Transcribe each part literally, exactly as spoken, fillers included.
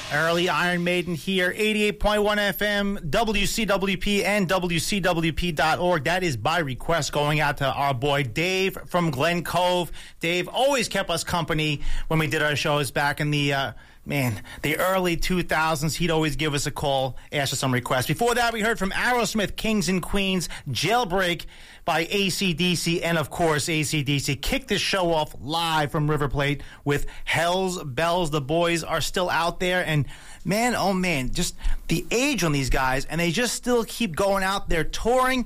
Early Iron Maiden here, eighty-eight point one F M, W C W P and W C W P dot org. That is by request going out to our boy Dave from Glen Cove. Dave always kept us company when we did our shows back in the, uh, man, the early two thousands. He'd always give us a call, ask for some requests. Before that, we heard from Aerosmith, Kings and Queens, Jailbreak by A C D C, and of course, A C D C kicked this show off live from River Plate with Hell's Bells. The boys are still out there, and man, oh man, just the age on these guys, and they just still keep going out there touring.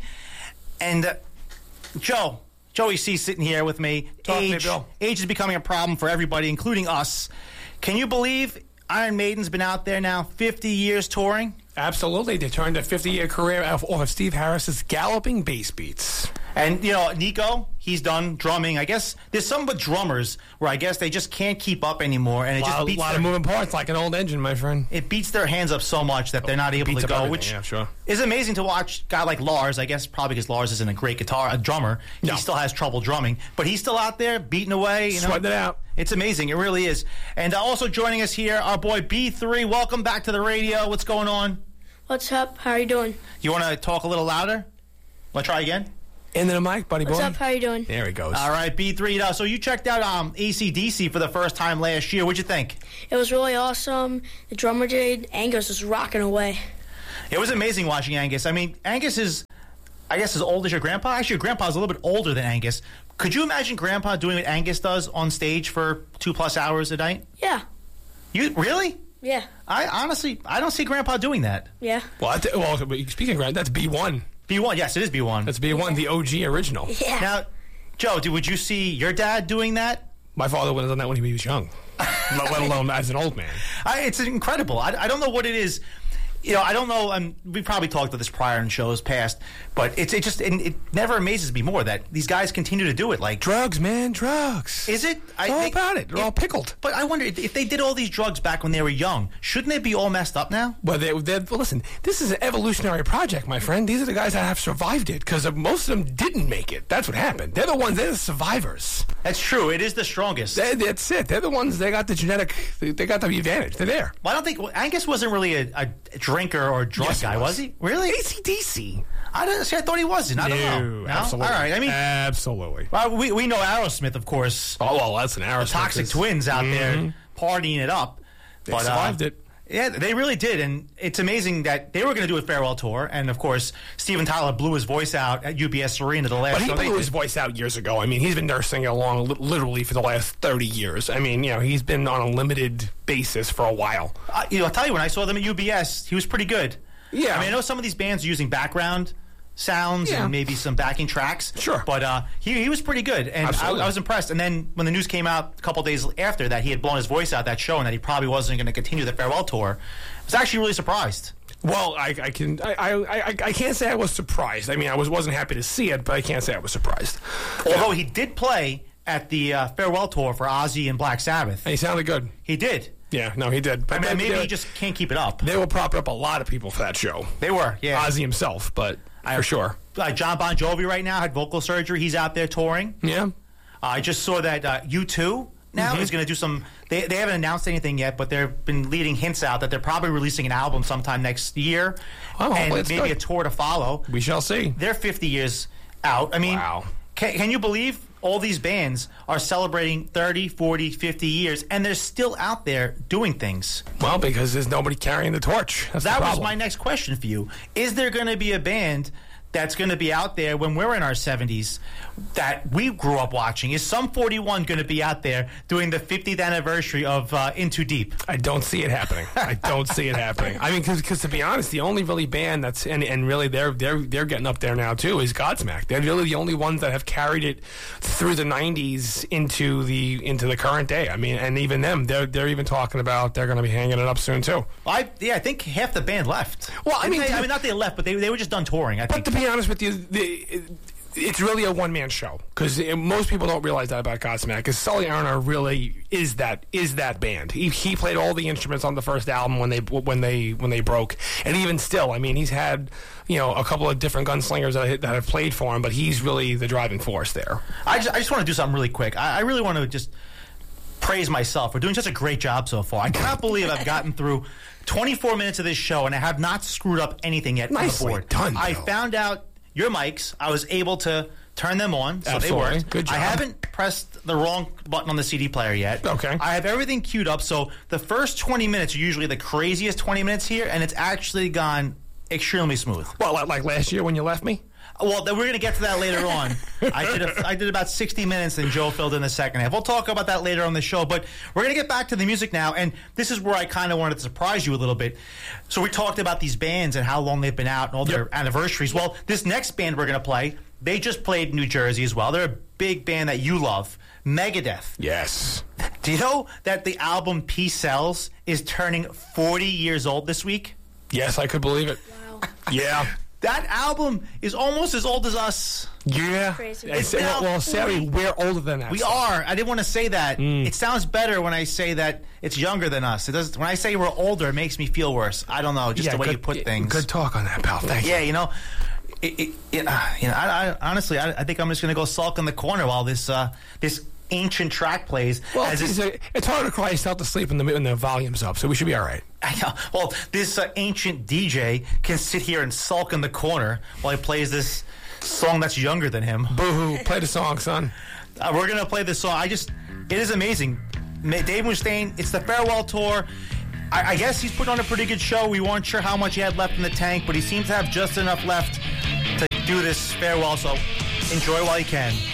And uh, Joe, Joey C sitting here with me. Talk to me, Age, Bill. age is becoming a problem for everybody, including us. Can you believe Iron Maiden's been out there now fifty years touring? Absolutely. They turned a fifty-year career off of Steve Harris's galloping bass beats. And, you know, Nico, he's done drumming. I guess there's some but drummers where I guess they just can't keep up anymore. And it A just lot, beats lot their, of moving parts, like an old engine, my friend. it beats their hands up so much that they're not able Beats to up go, everything, which yeah, sure. is amazing to watch. A guy like Lars, I guess probably because Lars isn't a great guitar, a drummer. He No. still has trouble drumming. But he's still out there beating away. You know? Sweating it out. It's amazing. It really is. And uh, also joining us here, our boy B three. Welcome back to the radio. What's going on? What's up? How are you doing? You want to talk a little louder? Want to try again? Into the mic, buddy What's boy. up? How are you doing? There he goes. All right, B three. Now, so you checked out um, A C D C for the first time last year. What'd you think? It was really awesome. The drummer did. Angus was rocking away. It was amazing watching Angus. I mean, Angus is, I guess, as old as your grandpa. Actually, your grandpa's a little bit older than Angus. Could you imagine Grandpa doing what Angus does on stage for two plus hours a night? Yeah. You really? Yeah. I honestly, I don't see Grandpa doing that. Yeah. Well, I th- well, speaking of Grant, that's B one. B one, yes, it is B one. That's B one, the O G original. Yeah. Now, Joe, do, would you see your dad doing that? My father would have done that when he was young, let let alone as an old man. I, it's incredible. I, I don't know what it is. You know, I don't know. Um, we probably talked about this prior in shows past, but it's it just it, it never amazes me more that these guys continue to do it. Like, Drugs, man, drugs. is it? I It's all think- about it. They're all pickled. But I wonder if if they did all these drugs back when they were young, shouldn't they be all messed up now? Well, they, they, well, listen, this is an evolutionary project, my friend. These are the guys that have survived it because most of them didn't make it. That's what happened. They're the ones, they're the survivors. That's true. It is the strongest. They, that's it. They're the ones, they got the genetic, they, they got the advantage. They're there. Well, I don't think well, Angus wasn't really a, a drinker or a drug Yes, he guy, was. was. he? Really? A C D C. I don't see. I thought he wasn't. I don't know. No? Absolutely. All right. I mean, absolutely. well, we we know Aerosmith, of course. Oh, well, that's an Aerosmith. Toxic Twins out there partying it up. They but, survived uh, it. Yeah, they really did, and it's amazing that they were going to do a farewell tour, and of course, Steven Tyler blew his voice out at U B S Arena the last But he show they blew his did. voice out years ago. I mean, he's been nursing it along li- literally for the last thirty years. I mean, you know, he's been on a limited basis for a while. Uh, you know, I'll tell you, when I saw them at U B S, he was pretty good. Yeah. I mean, I know some of these bands are using background sounds Yeah. and maybe some backing tracks. Sure. But uh, he, he was pretty good, and I, Absolutely. I was impressed. And then when the news came out a couple days after that he had blown his voice out that show and that he probably wasn't going to continue the farewell tour, I was actually really surprised. Well, I, I can I, I, I, I can't say I was surprised. I mean, I was wasn't happy to see it, but I can't say I was surprised. Although he did play at the uh, farewell tour for Ozzy and Black Sabbath. And he sounded good. He did. Yeah, no, he did. I But mean, they- maybe they, he just can't keep it up. they were propping up a lot of people for that show. They were, yeah. Ozzy himself, but for sure. Uh, John Bon Jovi right now had vocal surgery. He's out there touring. Yeah. Uh, I just saw that uh, U two now Mm-hmm. is going to do some. They, they haven't announced anything yet, but they've been leading hints out that they're probably releasing an album sometime next year, Oh, and hopefully it's maybe good. a tour to follow. We shall see. They're fifty years out. I mean, Wow. can, can you believe all these bands are celebrating thirty, forty, fifty years, and they're still out there doing things? Well, because there's nobody carrying the torch. That's That the was problem. my next question for you. Is there going to be a band that's going to be out there when we're in our seventies that we grew up watching? Is Sum forty-one going to be out there doing the fiftieth anniversary of uh, In Too Deep? I don't see it happening. I don't see it happening. I mean, because to be honest, the only really band that's and, and really they're they're they're getting up there now too is Godsmack. They're really the only ones that have carried it through the nineties into the into the current day. I mean, and even them, they're they're even talking about they're going to be hanging it up soon too. I yeah, I think half the band left. Well, I Didn't mean, they- to- I mean, not they left, but they they were just done touring. I But think. to be honest with you, the, it's really a one man show because most people don't realize that about Godsmack. Because Sully Erna really is that is that band. He, he played all the instruments on the first album when they when they when they broke, and even still, I mean, he's had you know a couple of different gunslingers that, that have played for him, but he's really the driving force there. I just, I just want to do something really quick. I, I really want to just praise myself for doing such a great job so far. I cannot believe I've gotten through twenty-four minutes of this show and I have not screwed up anything yet Nicely on the board. done, I Joe. found out your mics. I was able to turn them on, so Absolutely. they worked. Good job. I haven't pressed the wrong button on the C D player yet. Okay. I have everything queued up, so the first twenty minutes are usually the craziest twenty minutes here, and it's actually gone extremely smooth. Well, like- like last year when you left me? Well, then we're going to get to that later on. I did a, I did about sixty minutes, and Joe filled in the second half. We'll talk about that later on the show, but we're going to get back to the music now, and this is where I kind of wanted to surprise you a little bit. So we talked about these bands and how long they've been out and all their Yep. anniversaries. Well, this next band we're going to play, they just played in New Jersey as well. They're a big band that you love, Megadeth. Yes. Do you know that the album Peace Sells is turning forty years old this week? Yes, I could believe it. Wow. Yeah. That album is almost as old as us. Yeah. Crazy. It's, It's now well, Sammy, forty. we're older than that. We stuff. are. I didn't want to say that. It sounds better when I say that it's younger than us. It does. When I say we're older, it makes me feel worse. I don't know, just Yeah, the way good, you put things. Good talk on that, pal. Thank Yeah, you. you know, it, it, it, uh, you know. I, I, honestly, I, I think I'm just going to go sulk in the corner while this uh, this ancient track plays. Well, as it's, this, it's hard to cry yourself to sleep when the, when the volume's up, so we should be all right. I know, well, this uh, ancient D J can sit here and sulk in the corner while he plays this song that's younger than him. Boo-hoo. Play the song, son. Uh, we're gonna play this song. I just, it is amazing. Ma- Dave Mustaine. It's the farewell tour. I, I guess he's put on a pretty good show. We weren't sure how much he had left in the tank, but he seems to have just enough left to do this farewell. So enjoy while you can.